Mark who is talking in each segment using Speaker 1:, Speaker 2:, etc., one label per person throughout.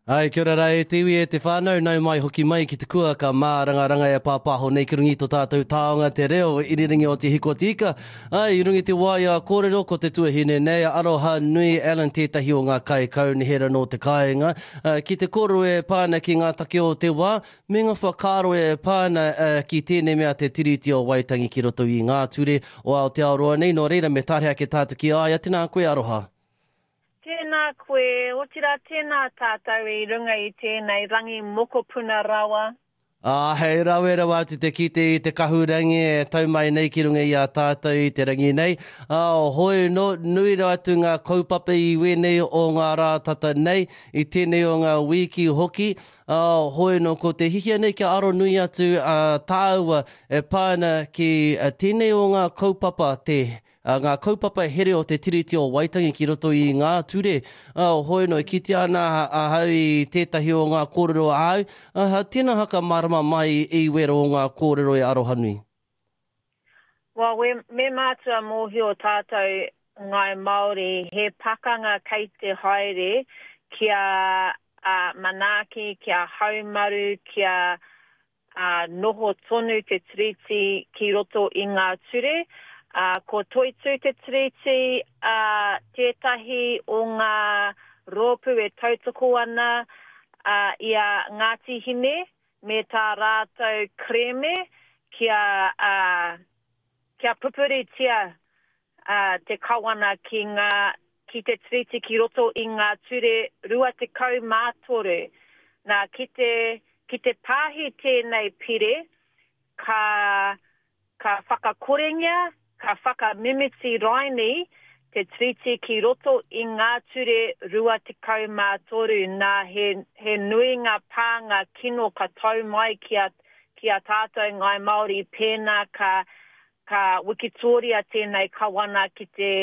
Speaker 1: Ai, kia ora rai, te iwi e te whānau, nau mai hoki mai ki te kua ka mārangaranga e pāpāho nei ki rungi tō tātou taonga te reo, iriringi o te hiko tika. Ai, i rungi te waia kōrero ko te tuahine nei, aroha nui Alan tētahi o ngā kai kau ni hera no te kāinga. Ki te koro e pāna ki ngā take o te wā, me ngā whakaro e pāna ki tēnei mea te tiriti o Waitangi ki roto i ngā ture o Aotearoa nei, no reira me tārea ke tātou ki aia, tēnā koe aroha.
Speaker 2: Tēnā koe, o tira tēnā tātou I runga I tēnei rangi mokopuna rawa.
Speaker 1: Hei rawe rawa atu te kite I te kahurangi e tau mai nei ki runga I a tātou I te rangi nei. Hoi no, nui rawa atu ngā kaupapa I wenei o ngā rātata nei, I tēnei o ngā wiki hoki. Hoi no ko te hihia nei kia aro nui atu tāua e pāna ki tēnei o ngā kaupapa ngā kaupapa here o te tiriti o Waitangi ki roto I ngā ture. Hoi no, ki te ana hau I tētahi o ngā kōrero au. Tēnā haka marama mai I wera o ngā kōrero e aroha nui.
Speaker 2: Me mātua mōhi o tātou ngai Māori he pakanga kei te haere kia manaki, kia haumaru, kia noho tonu te tiriti ki roto I ngā ture. Ko toitu te tiriti tētahi o ngā rōpu e tautoko ana ia Ngāti Hine me tā rātou kreme kia pupuritia te kawana ki te tiriti ki roto I ngā ture rua te kau mātoru. Nā ki te pāhi tēnei pire ka whakakorengia, ka whakamimiti raini te tiriti ki roto I ngā ture rua te kau mātoru nā he nui ngā pānga kino ka tau mai ki a tātou ngai Māori pēnā ka wikitoria tēnei kawana ki te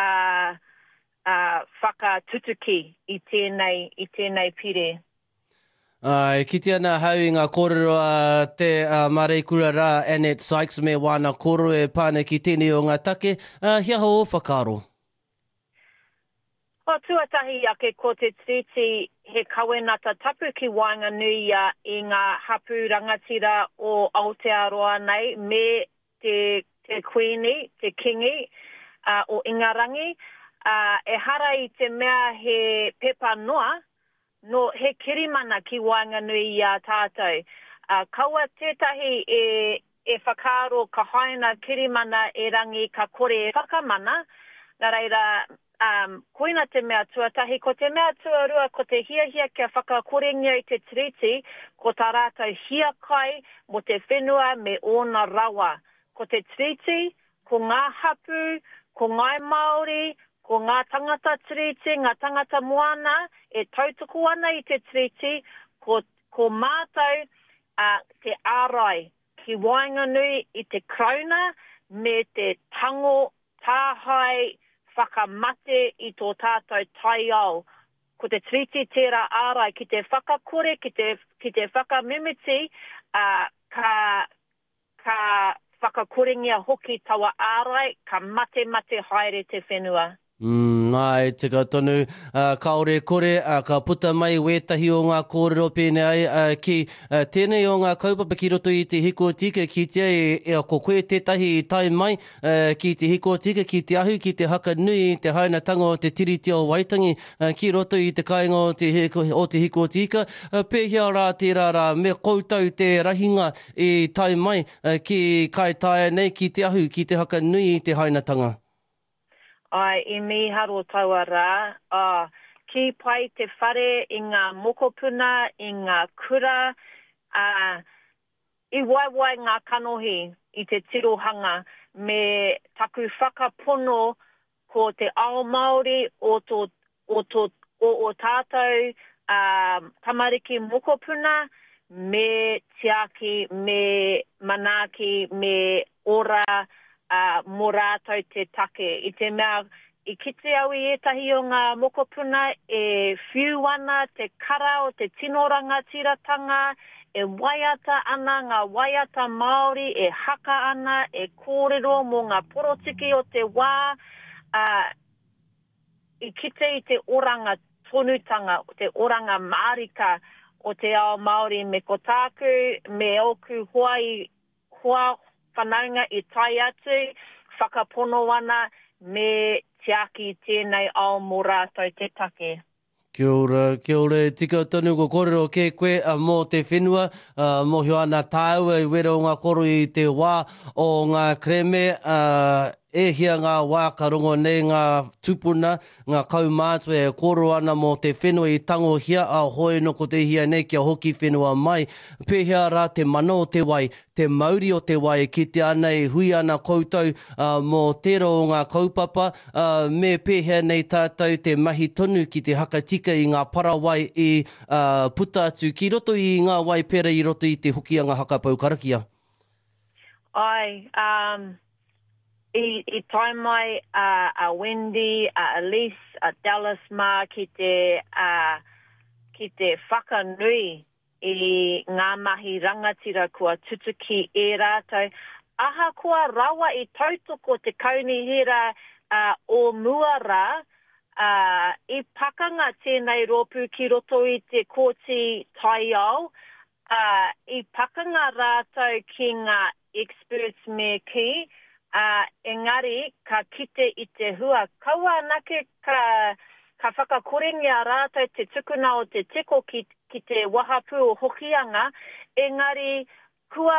Speaker 2: whakatutuki I tēnei pire.
Speaker 1: Ki te ana hau I ngā kōrero te Mareikura rā Annette Sykes me wāna koro e pāna ki tēnei o ngā take. Hia ho o whakaro?
Speaker 2: Tuatahi ake ko te tiriti he kawenata tapu ki Wainganui I ngā hapu rangatira o Aotearoa nei me te queeni, te kingi o Ingarangi. E hara I te mea he pepa noa, no he kirimana ki Wainganui tātou. Kaua tētahi e whakaro ka haina kirimana e rangi ka kore e whakamana. Nā reira, koina te mea tuatahi, ko te mea tuarua, ko te hiahia kia whakakorengia I te tiriti, ko tā rātou hia kai mo te whenua me ona rawa. Ko te tiriti, ko ngā hapu, ko ngai Māori, ko ngā tangata tiriti, ngā tangata moana, e tautoko ana I te tiriti, ko mātou te ārai ki Wainganui I te krauna me te tango tāhai whakamate I tō tātou tai au. Ko te tiriti tērā ārai ki te whakakore, ki te whakamimiti, ka whakakorengia hoki tawa ārai, ka mate haere te whenua.
Speaker 1: Nai, tika tonu, kaore kore, ka puta mai wētahi o ngā kōrero pēnei ai, ki tēnei o ngā kaupapa ki roto I te hiko tika, ki te ko koe tētahi I tai mai, ki te hiko tika, ki te ahu, ki te haka nui, te hainatanga o te tiriti o Waitangi, ki roto I te kāinga o te hiko tika, pēhia rā tērā rā, me koutou te rahinga I tai mai, ki kai tae nei, ki te ahu, ki te haka nui I te hainatanga.
Speaker 2: Ai, I miharo taua rā, ki pai te whare I ngā mokopuna, I ngā kura, I waiwai ngā kanohi I te tirohanga, me taku whakapono ko te ao Māori o tātou tamariki mokopuna, me tiaki, me manaki, me ora, mō rātou te take. I te mea, I kite au I etahi o ngā mokopuna, e whiu ana te kara o te tinoranga tiratanga, e waiata ana ngā waiata Māori, e haka ana, e kōrero mō ngā porotiki o te wā, I kite I te oranga tonutanga, o te oranga marika o te ao Māori me ko tāku, me oku hua whanaunga I tai atu, whakapono ana me te aki tēnei ao mō rātou te take.
Speaker 1: Kia ora, tika tonu ko kōrero ke koe mō te whenua, mō hio ana tāua I wera o ngā koro I te wā o ngā kreme, e hia ngā wā ka rongo nei ngā tupuna, ngā kaumātua e koro ana mō te whenua I tango hia, a hoi no ko te hia nei kia hoki whenua mai. Pēhea rā te mana o te wai, te mauri o te wai, ki te ana e hui ana koutou mō tero o ngā kaupapa, me pēhea nei tātou te mahi tonu ki te hakatika I ngā parawai I puta atu, ki roto I ngā wai pera I roto I te hokianga hakapau karakia.
Speaker 2: Ai, I tai mai a Wendy, a Elise, a Dallas Ma ki te whakanui I ngā mahi rangatira kua tutuki e rātou. Aha kua rawa I tautoko te kaunihira o Muara, I pakanga tēnei rōpū ki roto I te kōti tai au, I pakanga rātou ki ngā experts me ki, engari ka kite I te hua. Kaua nake ka whakakorengia rātou te tukuna o te teko ki te wahapu o hokianga, engari kua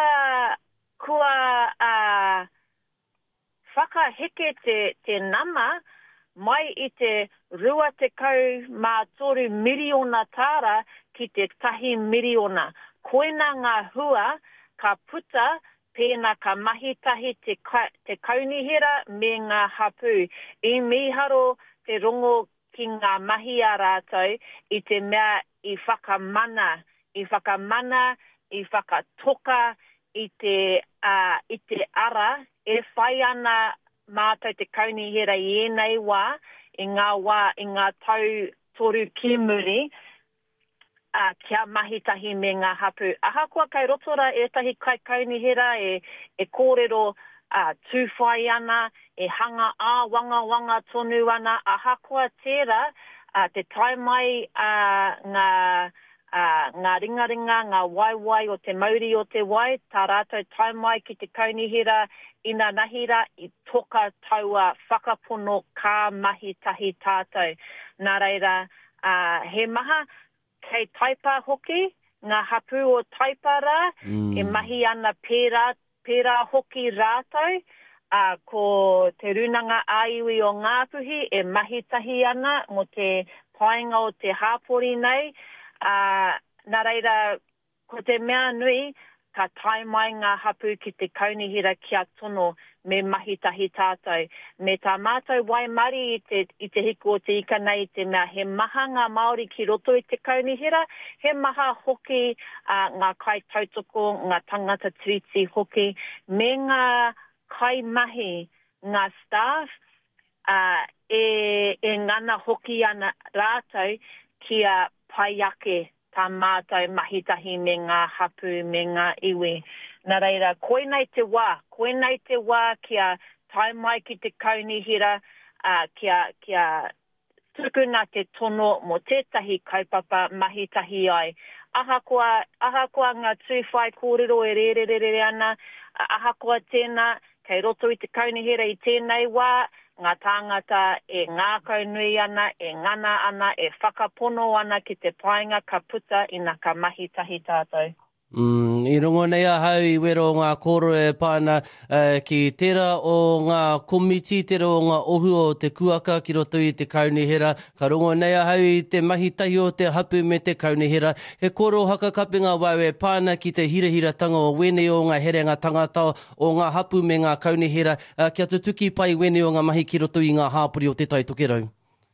Speaker 2: whakaheke te nama mai I te rua te kau mā toru miriona tāra ki te 1 miriona. Koina ngā hua ka puta pēnā ka mahitahi te kaunihira me ngā hapu. I miharo te rongo ki ngā mahi a rātou I te mea I whakamana, I whakatoka, I te ara, e whai ana mātou te kaunihira I enei wā, I ngā tau toru ki muri, kia mahitahi me ngā hapu. Aha kua kai rotora e tahi kai kaunihira e kōrero tūwhai ana, e hanga wanga tonu ana. Aha kua tērā, te tai mai ngā ringaringa, ngā waiwai o te mauri o te wai, tā rātou tai mai ki te kaunihira ina nahira I toka taua whakapono ka mahitahi tātou. Nā reira, he maha, kei taipa hoki, ngā hapu o taipara, e mahi ana pērā hoki rātou, ko te runanga aiwi o Ngāpuhi, e mahitahi ana mo te painga o te hāpori nei. Nā reira, ko te mea nui, ka tai mai ngā hapu ki te kaunihira kia tono me mahitahi tātou. Me tā mātou waimari I te hiku o te ika nei te mea he maha ngā Māori ki roto I te kaunihira, he maha hoki ngā kai tautoko, ngā tangata tiriti hoki, me ngā kai mahi, ngā staff, e ngana hoki ana rātou kia pai ake tā mātou mahitahi me ngā hapu me ngā iwi. Nā reira, koe nei te wā kia tai mai ki te kaunihira, kia tukuna te tono mo tētahi kaupapa mahitahi ai. Aha koa ngā tūwhai kōrero e rere ana, aha koa tēnā, kei roto I te kaunihira I tēnei wā, ngā tāngata e ngākau nui ana, e ngana ana, e whakapono ana ki te painga ka puta I nā ka mahitahi tātou.
Speaker 1: I rongo nei a hau I wero o ngā koro e pāna ki tera o ngā komiti, tera o ngā ohu o te kuaka ki roto I te kaunihira. Ka rongo nei a hau I te mahitahi o te hapu me te kaunihira. He koro hakakapi ngā wau e pāna ki te hirahiratanga o wene o ngā herenga tangata o ngā hapu me ngā kaunihira. Kia te tuki pai wene o ngā mahi ki roto I ngā hāpuri o te tai tokerau.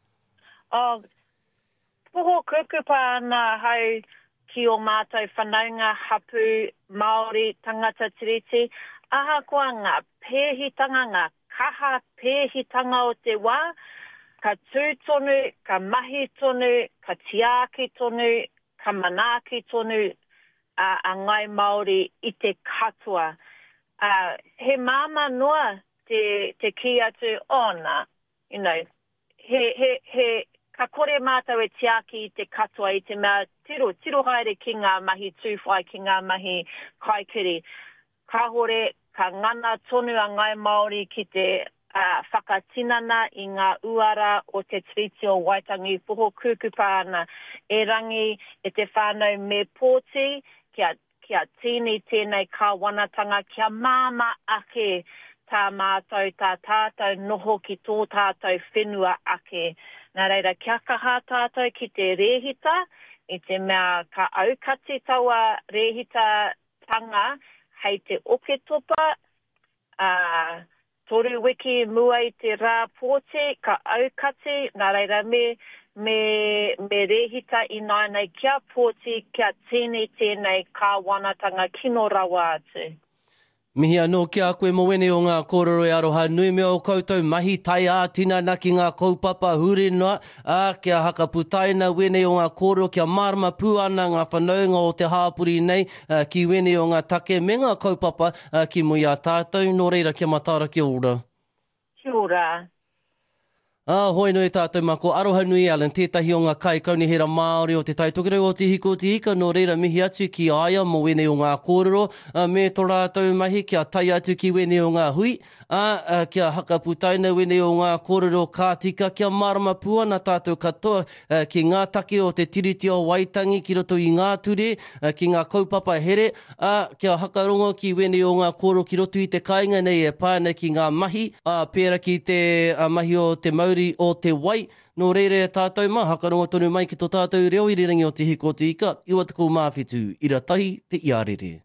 Speaker 2: Poho kukupa ana hau ki o mātou whanaunga hapu Māori tangata tiriti. Aha koa ngā pēhitanga, ngā kaha pēhitanga o te wā, ka tūtonu, ka mahi tonu, ka tiaki tonu, ka manaaki tonu, a ngai Māori I te katoa. He māma noa te ki atu, nā, he ka kore mātou e tiaki i te katoa i te mea tiro haere ki ngā mahi tūwhai, ki ngā mahi kaikiri. Ka hore, ka ngana tonu a ngai Māori ki te whakatinana i ngā uara o te tiriti o Waitangi Poho Kukupāna. E rangi e te whānau me pōti, kia tini tēnei kāwanatanga, kia māma ake tā mātou, tā tātou noho ki tō tātou whenua ake. Nā reira, kia kaha tātou ki te rehita, i te mea ka aukati taua rehita tanga, hei te oketopa, toru wiki mua i te rā pōte, ka aukati, nā reira me rehita i nei kia pōte, kia tēnei kāwanatanga kino rawa atu.
Speaker 1: Mihi anō ki a koe mo wene o ngā kōrero e aroha nui mea o koutou mahi tai ātina na ki ngā kaupapa huri noa kia hakaputaina wene o ngā kōrero kia marama pū ana ngā whanaunga o te hāpuri nei ki wene o ngā take me ngā kaupapa ki mo ia tātou. Nō reira kia matara kia ora.
Speaker 2: Kia ora.
Speaker 1: Hoi no e tātou mako, aroha nui Alan, tētahi o ngā kai kaunihera Māori o te taitokerau o te hiko te hika, nō reira mihi atu ki aia mo wene o ngā kōrero, me tō rātou mahi kia tai atu ki wene o ngā hui, kia hakaputaina wene o ngā kōrero kātika, kia marama puana tātou katoa ki ngā take o te tiriti o Waitangi, ki roto i ngā ture, ki ngā kaupapa here, kia hakarongo ki wene o ngā kōrero ki roto i te kāinga nei e pāna ki ngā mahi, pēra ki te mahi o te Māori o te wai. Nō reire tātou hakarongo tonu mai ki tō tātou reo i rerangi o te hiko te ika, iwa te kou mawhitu, ira tahi te iarere.